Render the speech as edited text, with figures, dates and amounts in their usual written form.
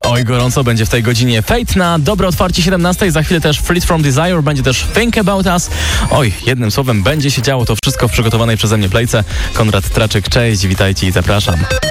Oj, gorąco będzie w tej godzinie. Fate na dobre otwarcie 17. Za chwilę też Fleet from Desire. Będzie też Think About Us. Oj, jednym słowem, będzie się działo to wszystko w przygotowanej przeze mnie playce. Konrad Traczyk, cześć, witajcie i zapraszam.